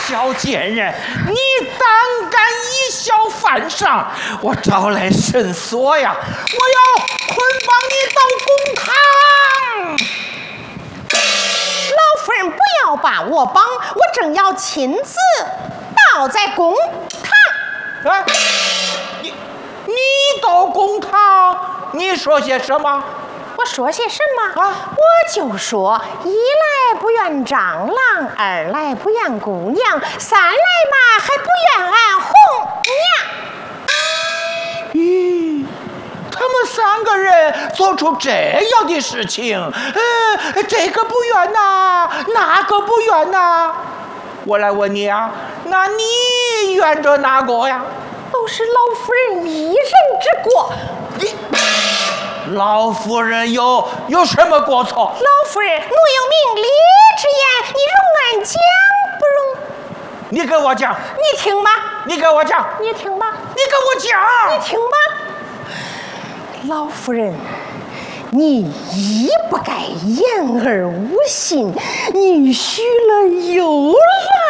小贱人，你胆敢以小犯上，我招来绳索呀！我要捆绑你到公堂。 老夫人不要把我绑，我正要亲自倒在公堂。 哎，你到公堂，你说些什么？ 我说些什么啊？ 我就说一来不怨蟑螂，二来不怨姑娘，三来嘛还不怨俺红娘。 咦，他们三个人做出这样的事情，这个不怨呐，那个不怨呐。我来问你啊，那你怨着哪个呀？ 都是老夫人一人之过。 你老夫人有什么过错？ 老夫人，奴有明理之言，你容俺讲不容？ 你给我讲。 你听吧。 你给我讲。 你听吧。 你给我讲。 你听吧。老夫人，你一不该言而无信，你许了又来。